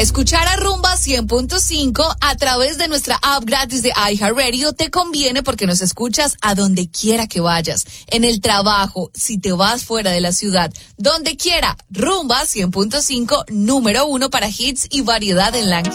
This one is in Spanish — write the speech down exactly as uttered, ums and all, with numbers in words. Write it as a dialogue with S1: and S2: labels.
S1: Escuchar a Rumba cien punto cinco a través de nuestra app gratis de iHeartRadio te conviene porque nos escuchas a donde quiera que vayas, en el trabajo, si te vas fuera de la ciudad, donde quiera. Rumba cien punto cinco, número uno para hits y variedad en la